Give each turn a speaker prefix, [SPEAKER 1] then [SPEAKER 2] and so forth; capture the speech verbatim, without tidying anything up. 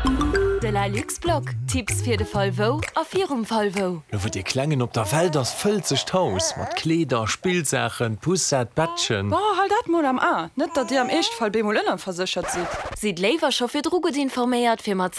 [SPEAKER 1] De la Luxblock, Tipps fir de Fall wo a virum Fall wo.
[SPEAKER 2] Lo wird ihr klengen op der Welt das fülzech Haus, mat Kleder, Spielsachen, Pusset, Bettchen.
[SPEAKER 3] Oh, halt dat mod am A, net dat Dir am Echtfall Bemol ënner versichert sieht.
[SPEAKER 1] Sieht Lever scho fir Druget informéiert fir mat